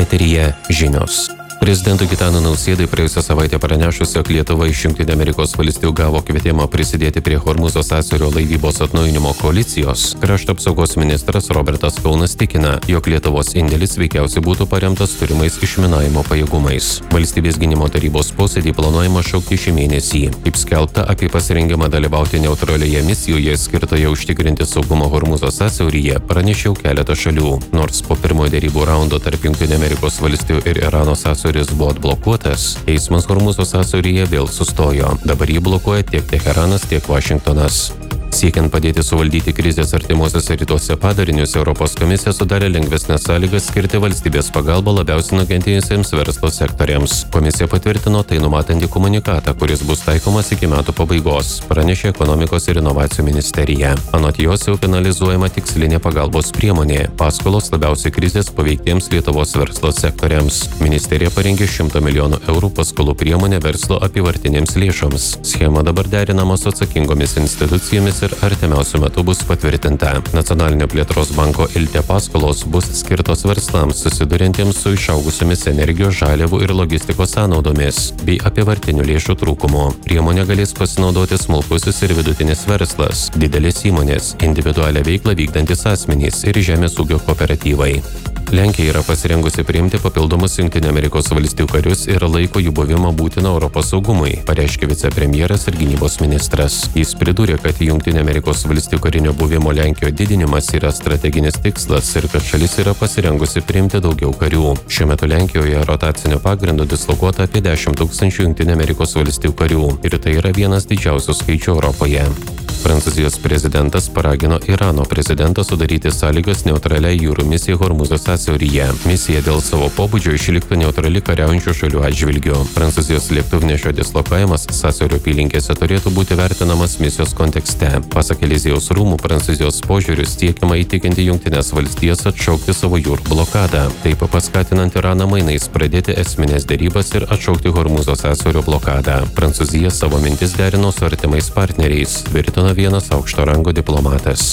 Eteryje žinios. Prezidentui Gitanui Nausėdai praėjusią savaitę pranešus, jog Lietuva iš Jungtinių Amerikos valstijų gavo kvietimą prisidėti prie Hormūzo sąsiaurio laivybos atnaujinimo koalicijos, krašto apsaugos ministras Robertas Kaunas tikina, jog Lietuvos indėlis veikiausiai būtų paremtas turimais išminavimo pajėgumais. Valstybės gynimo tarybos posėdį planuojama šaukti šį mėnesį. Kaip skelbta, apie pasirengimą dalyvauti neutralioje misijoje skirtoje užtikrinti saugumą Hormūzo sąsiauryje pranešė jau keletą šalių. Nors po pirmojo derybų raundo tarp Jungtinių Amerikos valstijų ir Irano sąsiaurio buvo atblokuotas, eismas Hormūzo sąsiauryje vėl sustojo. Dabar jį blokuoja tiek Teheranas, tiek Vašingtonas. Siekiant padėti suvaldyti krizės artimuosiuose rytuose padarinius, Europos komisija sudarė lengvesnės sąlygas skirti valstybės pagalbą labiausiai nukentėjusiems verslo sektoriams. Komisija patvirtino tai numatantį komunikatą, kuris bus taikomas iki metų pabaigos, pranešė Ekonomikos ir inovacijų ministerija. Anot jos jau finalizuojama tikslinė pagalbos priemonė – paskolos labiausiai krizės paveiktiems Lietuvos verslo sektoriams. Ministerija parengė 100 milijonų eurų paskolų priemonę verslo apyvartinėms lėšoms. Schema dabar derinama su atsakingomis institucijomis ir artimiausiu metu bus patvirtinta. Nacionalinio plėtros banko ILTE paskolos bus skirtos verslams susiduriantiems su išaugusiomis energijos, žaliavų ir logistikos sąnaudomis bei apyvartinių lėšų trūkumu. Priemonė galės pasinaudoti smulkusis ir vidutinis verslas, didelės įmonės, individualią veiklą vykdantis asmenys ir žemės ūkio kooperatyvai. Lenkija yra pasirengusi priimti papildomus Jungtinių Amerikos valstijų karius ir laiko jų buvimą būtiną Europos saugumui, pareiškė vicepremjeras ir gynybos ministras. Jis pridūrė, kad Jungtinių Amerikos valstijų karinio buvimo Lenkijoje didinimas yra strateginis tikslas ir kad šalis yra pasirengusi priimti daugiau karių. Šiuo metu Lenkijoje rotaciniu pagrindu dislokuota apie 10 000 Jungtinių Amerikos valstijų karių ir tai yra vienas didžiausių skaičių Europoje. Prancūzijos prezidentas paragino Irano prezidentą sudaryti sąlygas neutraliai jūrų misijai Hormūzo sąsiauryje. Misija dėl savo pobūdžio išliktų neutrali kariaujančių šalių atžvilgiu. Prancūzijos lėktuvnešio dislokavimas sąsiaurio apylinkėse turėtų būti vertinamas misijos kontekste. Pasak Eliziejaus rūmų, Prancūzijos požiūriu siekiama įtikinti Jungtines valstijas atšaukti savo jūrų blokadą, taip paskatinant Iraną mainais pradėti esminės derybas ir atšaukti Hormūzo sąsiaurio blokadą. Prancūzija savo mintis derino su artimais partneriais, tvirtino vienas aukšto rango diplomatas.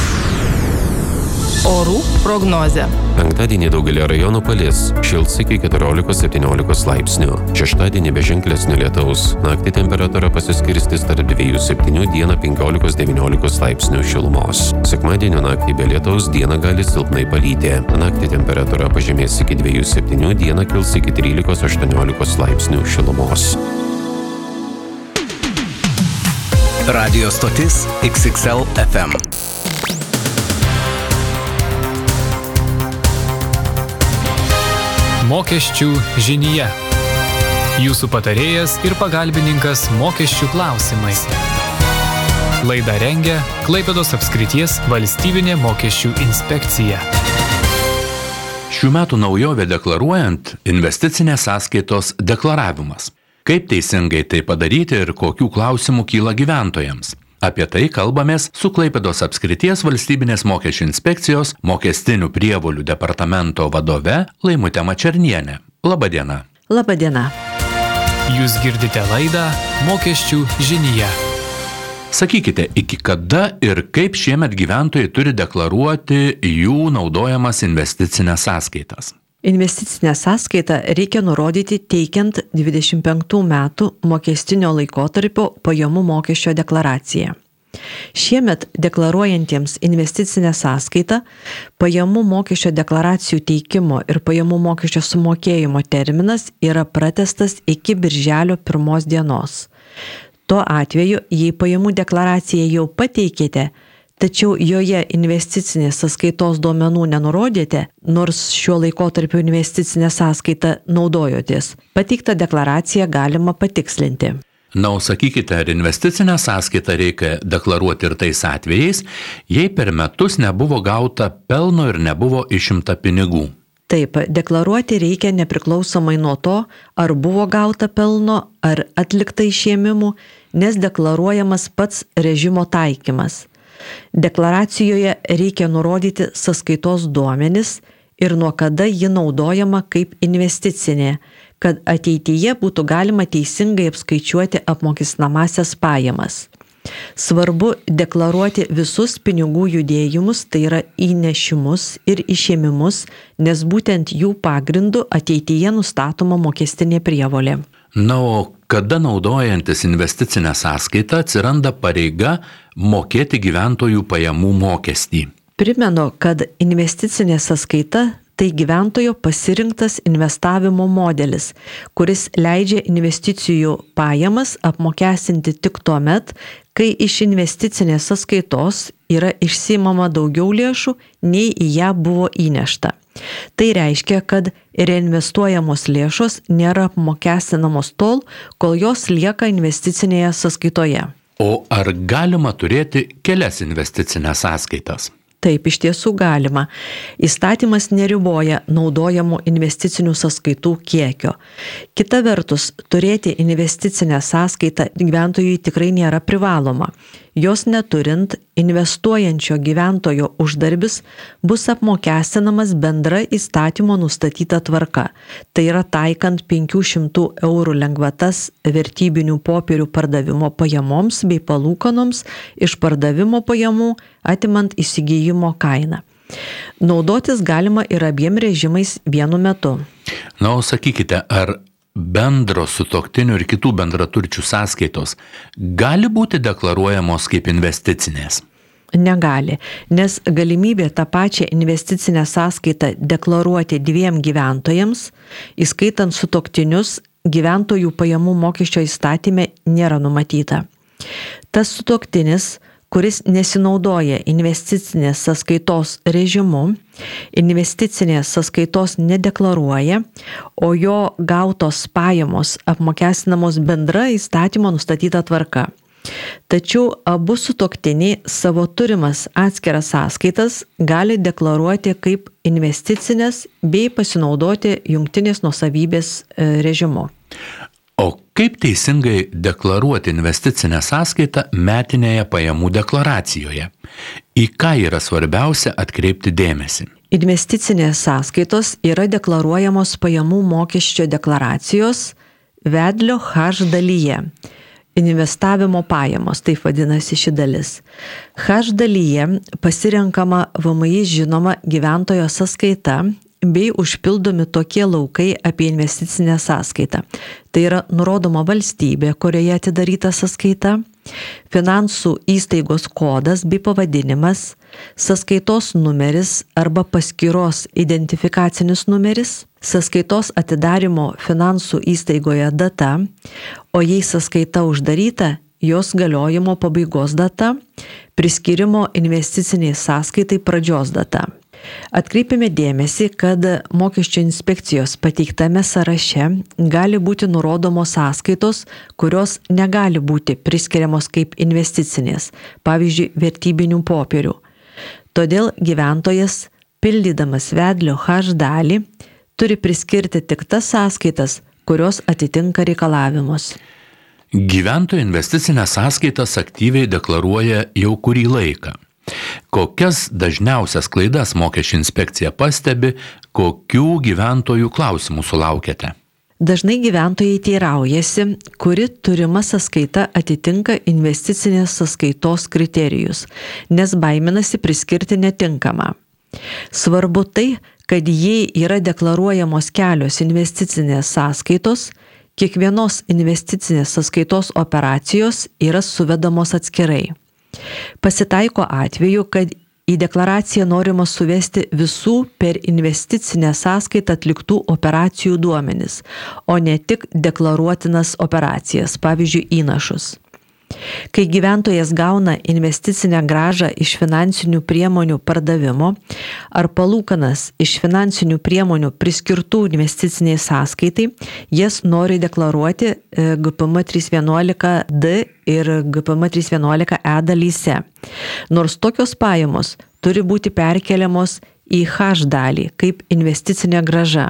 Orų prognozė. Penktadienį daugelį rajonų palis, šils iki 14-17 laipsnių. Šeštadienį be ženklesnio lietaus. Naktį temperatūra pasiskirstys tarp 2-7, dieną 15-19 laipsnių šilumos. Sekmadienio naktį be lietaus dieną gali silpnai palyti. Naktį temperatūra pažemės iki 2-7, dieną kils iki 13-18 laipsnių šilumos. Radio stotis XXL FM. Mokesčių žinyje. Jūsų patarėjas ir pagalbininkas mokesčių klausimais. Laidą rengia Klaipėdos apskrities valstybinė mokesčių inspekcija. Šių metų naujovė deklaruojant investicinės sąskaitos deklaravimas. Kaip teisingai tai padaryti ir kokių klausimų kyla gyventojams? Apie tai kalbamės su Klaipėdos apskrities valstybinės mokesčių inspekcijos mokestinių prievolių departamento vadove Laimute Mačerniene. Labadiena. Labadiena. Jūs girdite laidą Mokesčių žinyje. Sakykite, iki kada ir kaip šiemet gyventojai turi deklaruoti jų naudojamas investicinės sąskaitas? Investicinę sąskaitą reikia nurodyti teikiant 25 metų mokestinio laikotarpio pajamų mokesčio deklaraciją. Šiemet deklaruojantiems investicinę sąskaitą pajamų mokesčio deklaracijų teikimo ir pajamų mokesčio sumokėjimo terminas yra pratęstas iki birželio 1 dienos. Tuo atveju, jei pajamų deklaraciją jau pateikėte, tačiau joje investicinės sąskaitos duomenų nenurodėte, nors šiuo laikotarpiu investicinę sąskaitą naudojotės, pateiktą deklaraciją galima patikslinti. Na, sakykite, ar investicinę sąskaitą reikia deklaruoti ir tais atvejais, jei per metus nebuvo gauta pelno ir nebuvo išimta pinigų? Taip, deklaruoti reikia nepriklausomai nuo to, ar buvo gauta pelno, ar atlikta išėmimų, nes deklaruojamas pats režimo taikymas. Deklaracijoje reikia nurodyti sąskaitos duomenis ir nuo kada ji naudojama kaip investicinė, kad ateityje būtų galima teisingai apskaičiuoti apmokestinamąsias pajamas. Svarbu deklaruoti visus pinigų judėjimus, tai yra įnešimus ir išėmimus, nes būtent jų pagrindu ateityje nustatoma mokestinė prievolė. Na, o kada naudojantis investicinę sąskaitą atsiranda pareiga mokėti gyventojų pajamų mokestį? Primenu, kad investicinė sąskaita tai gyventojo pasirinktas investavimo modelis, kuris leidžia investicijų pajamas apmokestinti tik tuo met, kai iš investicinės sąskaitos yra išsiimama daugiau lėšų, nei į ją buvo įnešta. Tai reiškia, kad reinvestuojamos lėšos nėra apmokestinamos tol, kol jos lieka investicinėje sąskaitoje. O ar galima turėti kelias investicinės sąskaitas? Taip, iš tiesų galima. Įstatymas neriboja naudojamų investicinių sąskaitų kiekio. Kita vertus, turėti investicinę sąskaitą gyventojui tikrai nėra privaloma. Jos neturint, investuojančio gyventojo uždarbis bus apmokestinamas bendra įstatymo nustatyta tvarka. Tai yra taikant 500 eurų lengvatas vertybinių popierių pardavimo pajamoms bei palūkanoms iš pardavimo pajamų, atimant įsigijimo kainą. Naudotis galima ir abiem režimais vienu metu. Na, o sakykite, ar bendros sutuoktinių ir kitų bendraturčių sąskaitos gali būti deklaruojamos kaip investicinės? Negali, nes galimybė tą pačią investicinę sąskaitą deklaruoti dviem gyventojams, įskaitant sutuoktinius, gyventojų pajamų mokesčio įstatyme nėra numatyta. Tas sutuoktinis, kuris nesinaudoja investicinės sąskaitos režimu, investicinės sąskaitos nedeklaruoja, o jo gautos pajamos apmokestinamos bendra įstatymo nustatyta tvarka. Tačiau abu sutuoktiniai savo turimas atskiras sąskaitas gali deklaruoti kaip investicinės bei pasinaudoti jungtinės nuosavybės režimu. O kaip teisingai deklaruoti investicinę sąskaitą metinėje pajamų deklaracijoje? Į ką yra svarbiausia atkreipti dėmesį? Investicinės sąskaitos yra deklaruojamos pajamų mokesčio deklaracijos vedlio H dalyje. Investavimo pajamos, taip vadinasi ši dalis. H dalyje pasirenkama VMI žinoma gyventojo sąskaita bei užpildomi tokie laukai apie investicinę sąskaitą. Tai yra nurodoma valstybė, kurioje atidaryta sąskaita, finansų įstaigos kodas bei pavadinimas, sąskaitos numeris arba paskyros identifikacinis numeris, sąskaitos atidarymo finansų įstaigoje data, o jei sąskaita uždaryta, jos galiojimo pabaigos data, priskyrimo investiciniai sąskaitai pradžios data. Atkreipime dėmesį, kad mokesčių inspekcijos pateiktame sąraše gali būti nurodomos sąskaitos, kurios negali būti priskiriamos kaip investicinės, pavyzdžiui, vertybinių popierių. Todėl gyventojas, pildydamas vedlio H dalį, turi priskirti tik tas sąskaitas, kurios atitinka reikalavimus. Gyventojų investicinės sąskaitas aktyviai deklaruoja jau kurį laiką. Kokias dažniausias klaidas mokesčių inspekcija pastebi, kokių gyventojų klausimų sulaukėte? Dažnai gyventojai teiraujasi, kuri turima sąskaita atitinka investicinės sąskaitos kriterijus, nes baiminasi priskirti netinkamą. Svarbu tai, kad jei yra deklaruojamos kelios investicinės sąskaitos, kiekvienos investicinės sąskaitos operacijos yra suvedamos atskirai. Pasitaiko atveju, kad į deklaraciją norima suvesti visų per investicinę sąskaitą atliktų operacijų duomenis, o ne tik deklaruotinas operacijas, pavyzdžiui, įnašus. Kai gyventojas gauna investicinę grąžą iš finansinių priemonių pardavimo ar palūkanas iš finansinių priemonių priskirtų investiciniai sąskaitai, jas nori deklaruoti GPM 311D ir GPM 311E dalyse. Nors tokios pajamos turi būti perkeliamos į H dalį kaip investicinė grąža.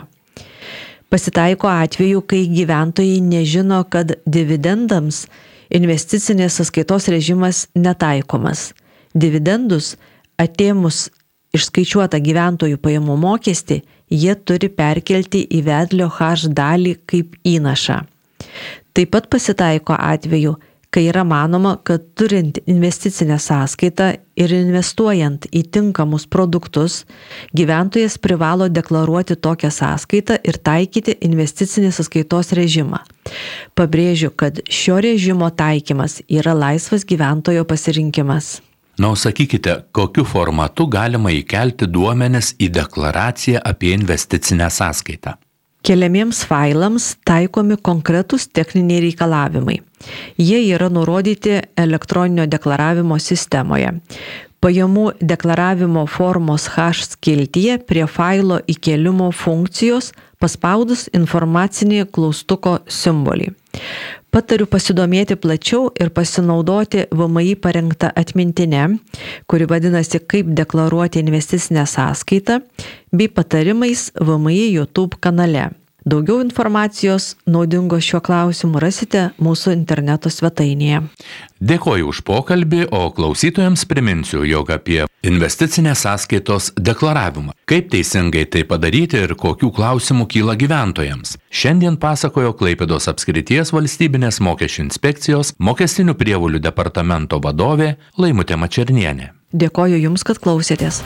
Pasitaiko atveju, kai gyventojai nežino, kad dividendams investicinės sąskaitos režimas netaikomas. Dividendus atėmus išskaičiuotą gyventojų pajamų mokestį, jie turi perkelti į vedlio H dalį kaip įnašą. Taip pat pasitaiko atveju, kai yra manoma, kad turint investicinę sąskaitą ir investuojant į tinkamus produktus, gyventojas privalo deklaruoti tokią sąskaitą ir taikyti investicinį sąskaitos režimą. Pabrėžiu, kad šio režimo taikymas yra laisvas gyventojo pasirinkimas. Na, sakykite, kokiu formatu galima įkelti duomenis į deklaraciją apie investicinę sąskaitą? Keliamiems failams taikomi konkretūs techniniai reikalavimai. Jie yra nurodyti elektroninio deklaravimo sistemoje. Pajamų deklaravimo formos H skiltyje prie failo įkėlimo funkcijos paspaudus informacinį klaustuko simbolį. Patariu pasidomėti plačiau ir pasinaudoti VMI parengtą atmintinę, kuri vadinasi Kaip deklaruoti investicinę sąskaitą, bei patarimais VMI YouTube kanale. Daugiau informacijos naudingos šiuo klausimu rasite mūsų interneto svetainėje. Dėkoju už pokalbį, o klausytojams priminsiu, jog apie investicinės sąskaitos deklaravimą, kaip teisingai tai padaryti ir kokių klausimų kyla gyventojams. Šiandien pasakojo Klaipėdos apskrities valstybinės mokesčių inspekcijos mokestinių prievolių departamento vadovė Laimutė Mačernienė. Dėkoju Jums, kad klausėtės.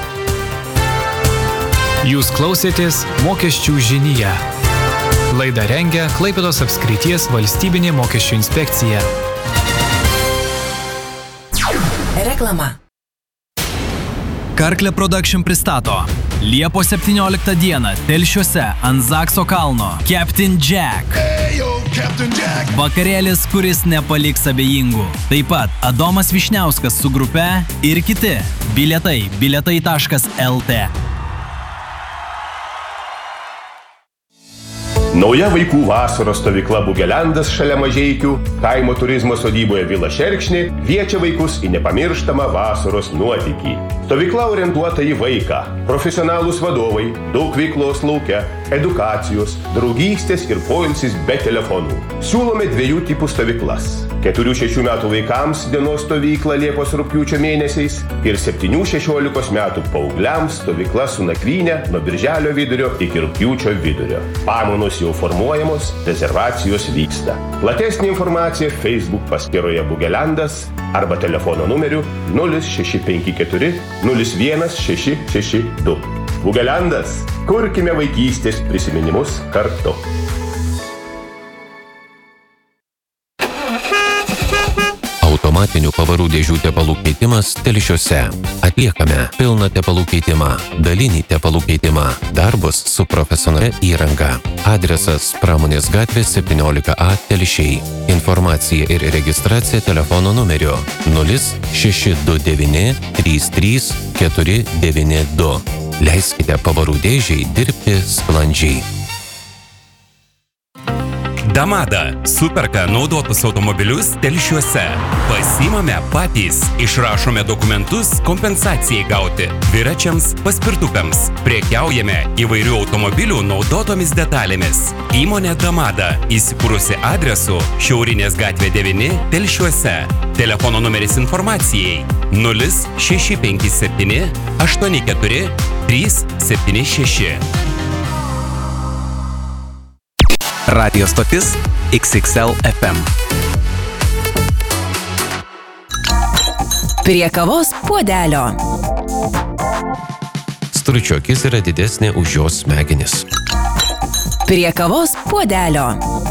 Jūs klausėtės Mokesčių žinyje. Laidą rengia Klaipėdos apskrities valstybinė mokesčių inspekcija. Reklama. Karklė Production pristato Liepos 17 dieną Telšiuose ant Zakso kalno Captain Jack. Vakarėlis, kuris nepaliks abejingų. Taip pat Adomas Višniauskas su grupe ir kiti. Bilietai bilietai.lt. Nauja vaikų vasaros stovykla Bugelendas šalia Mažeikių, kaimo turizmo sodyboje Vila Šerkšnė kviečia vaikus į nepamirštamą vasaros nuotykį. Stovykla orientuota į vaiką, profesionalūs vadovai, daug veiklos lauke, edukacijos, draugystės ir poilsis be telefonų. Siūlome 2 tipų stovyklas. 4-6 metų vaikams dienos stovykla Liepos-rugpjūčio mėnesiais ir 7-16 metų paaugliams stovykla su nakvyne nuo birželio vidurio iki rugpjūčio vidurio. Pamainos jau formuojamos, rezervacijos vyksta. Platesnė informacija Facebook paskyroje Bugelendas arba telefono numeriu 0654 01662. Bugelendas. Kurkime vaikystės prisiminimus kartu. Automatinių pavarų dėžių tepalų keitimas Telšiuose. Atliekame pilną tepalų keitimą, dalinį tepalų keitimą, darbus su profesionalia įranga. Adresas Pramonės gatvė 17A Telšiai. Informacija ir registracija telefono numeriu 0629 33 492. Leiskite pavarų dėžiai dirbti sklandžiai. Damada superka naudotus automobilius Telšiuose. Pasiimame patys, išrašome dokumentus kompensacijai gauti dviračiams, paspirtukams. Prekiaujame įvairių automobilių naudotomis detalėmis. Įmonė Damada įsikūrusi adresu Šiaurinės gatvė 9 Telšiuose. Telefono numeris informacijai 0657 84 376. Radio stotis XXL FM. Prie kavos puodelio. Stručio akis yra didesnė už jos smegenis. Prie kavos puodelio.